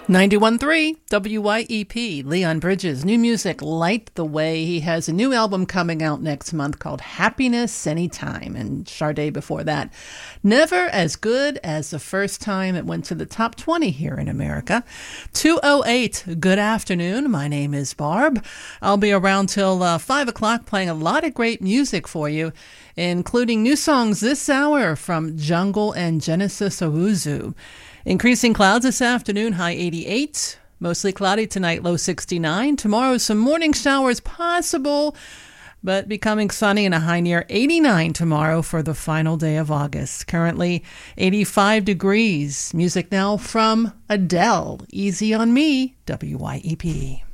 91.3 WYEP, Leon Bridges, new music, Light the Way. He has a new album coming out next month called Happiness Anytime, and Sade before that. Never as good as the first time it went to the top 20 here in America. 2:08, good afternoon. My name is Barb. I'll be around till 5 o'clock playing a lot of great music for you, including new songs this hour from Jungle and Genesis Owuzu. Increasing clouds this afternoon, high 88. Mostly cloudy tonight, low 69. Tomorrow, some morning showers possible, but becoming sunny and a high near 89 tomorrow for the final day of August. Currently 85 degrees. Music now from Adele. Easy on Me, WYEP.